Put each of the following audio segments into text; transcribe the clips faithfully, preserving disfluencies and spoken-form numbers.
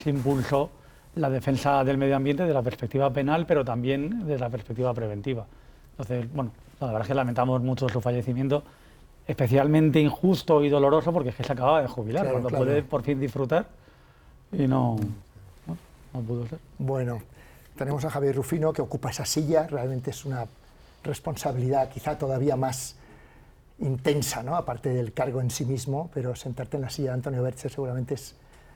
impulsó la defensa del medio ambiente desde la perspectiva penal, pero también desde la perspectiva preventiva. Entonces, bueno, la verdad es que lamentamos mucho su fallecimiento, especialmente injusto y doloroso, porque es que se acababa de jubilar, Claro, cuando claro. puede por fin disfrutar, y no, no, no pudo ser. Bueno, tenemos a Javier Rufino, que ocupa esa silla, realmente es una responsabilidad quizá todavía más intensa, ¿no? Aparte del cargo en sí mismo, pero sentarte en la silla de Antonio Berche seguramente es,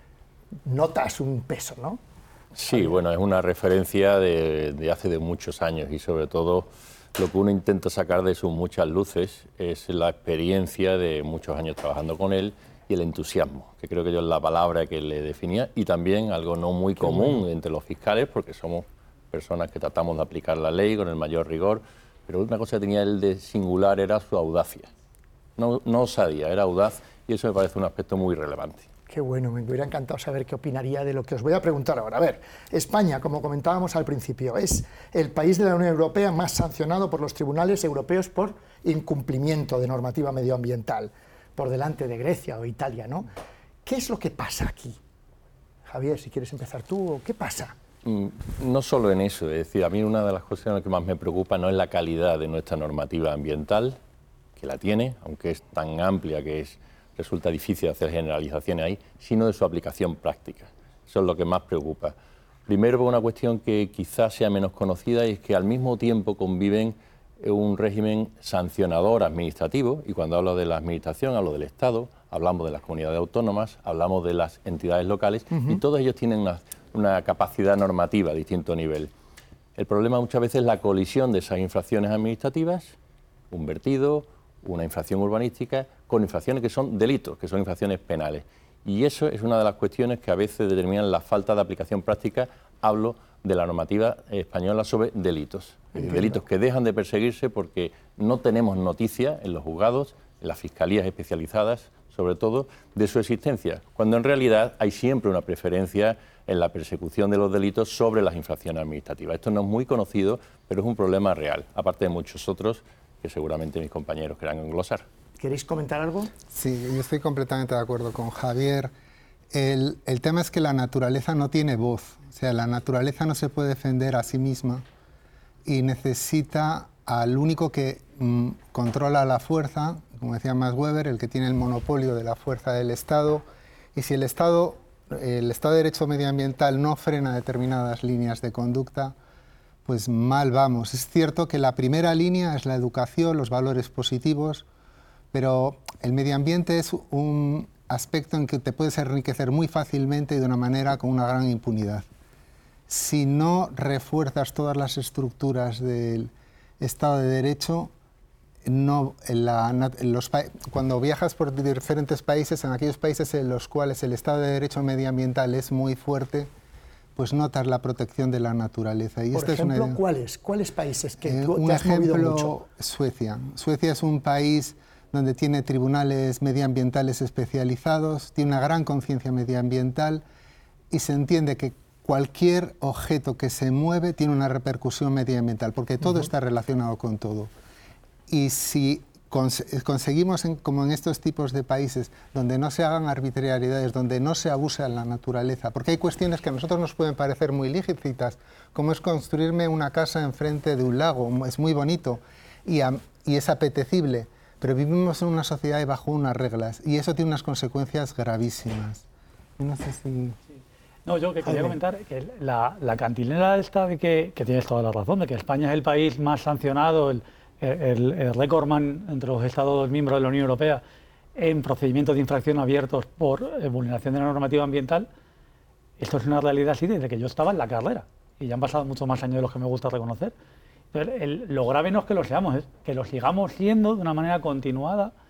notas un peso, ¿no? Sí, bueno, es una referencia de, de hace de muchos años y sobre todo lo que uno intenta sacar de sus muchas luces es la experiencia de muchos años trabajando con él y el entusiasmo, que creo que yo es la palabra que le definía, y también algo no muy común bueno. entre los fiscales, porque somos personas que tratamos de aplicar la ley con el mayor rigor, pero una cosa que tenía él de singular era su audacia. No, no osadía, era audaz, y eso me parece un aspecto muy relevante. Qué bueno, me hubiera encantado saber qué opinaría de lo que os voy a preguntar ahora. A ver, España, como comentábamos al principio, es el país de la Unión Europea más sancionado por los tribunales europeos por incumplimiento de normativa medioambiental, por delante de Grecia o Italia, ¿no? ¿Qué es lo que pasa aquí? Javier, si quieres empezar tú, ¿qué pasa? No solo en eso, es decir, a mí una de las cosas que más me preocupa no es la calidad de nuestra normativa ambiental, que la tiene, aunque es tan amplia que es, resulta difícil hacer generalizaciones ahí, sino de su aplicación práctica. Eso es lo que más preocupa. Primero, por una cuestión que quizás sea menos conocida, y es que al mismo tiempo conviven un régimen sancionador administrativo, y cuando hablo de la administración hablo del Estado, hablamos de las comunidades autónomas, hablamos de las entidades locales, uh-huh. y todos ellos tienen una, una capacidad normativa a distinto nivel. El problema muchas veces es la colisión de esas infracciones administrativas, un vertido, una infracción urbanística, con infracciones que son delitos, que son infracciones penales. Y eso es una de las cuestiones que a veces determinan la falta de aplicación práctica. Hablo de la normativa española sobre delitos. Entiendo. Delitos que dejan de perseguirse porque no tenemos noticia en los juzgados, en las fiscalías especializadas, sobre todo, de su existencia, cuando en realidad hay siempre una preferencia en la persecución de los delitos sobre las infracciones administrativas. Esto no es muy conocido, pero es un problema real, aparte de muchos otros que seguramente mis compañeros querrán englosar. ¿Queréis comentar algo? Sí, yo estoy completamente de acuerdo con Javier. El, el tema es que la naturaleza no tiene voz, o sea, la naturaleza no se puede defender a sí misma y necesita al único que mm, controla la fuerza, como decía Max Weber, el que tiene el monopolio de la fuerza del Estado, y si el Estado, el Estado de Derecho medioambiental no frena determinadas líneas de conducta, pues mal vamos. Es cierto que la primera línea es la educación, los valores positivos, pero el medio ambiente es un aspecto en que te puedes enriquecer muy fácilmente y de una manera con una gran impunidad. Si no refuerzas todas las estructuras del Estado de Derecho, no, en la, en los, cuando viajas por diferentes países, en aquellos países en los cuales el Estado de Derecho medioambiental es muy fuerte, pues notas la protección de la naturaleza. Y Por esta ejemplo, es una, ¿cuáles? ¿Cuáles países que eh, tú un te has movido ejemplo, mucho? Suecia. Suecia es un país donde tiene tribunales medioambientales especializados, tiene una gran conciencia medioambiental y se entiende que cualquier objeto que se mueve tiene una repercusión medioambiental, porque todo uh-huh. está relacionado con todo. Y si cons conseguimos, en, como en estos tipos de países, donde no se hagan arbitrariedades, donde no se abuse a la naturaleza, porque hay cuestiones que a nosotros nos pueden parecer muy lícitas, como es construirme una casa enfrente de un lago, es muy bonito y, a, y es apetecible, pero vivimos en una sociedad y bajo unas reglas, y eso tiene unas consecuencias gravísimas. No sé si... No, yo que quería comentar que la, la cantilena esta de que, que tienes toda la razón, de que España es el país más sancionado, el, el, el récordman entre los Estados miembros de la Unión Europea en procedimientos de infracción abiertos por eh, vulneración de la normativa ambiental. Esto es una realidad así desde que yo estaba en la carrera, y ya han pasado muchos más años de los que me gusta reconocer. Entonces, el, lo grave no es que lo seamos, es que lo sigamos siendo de una manera continuada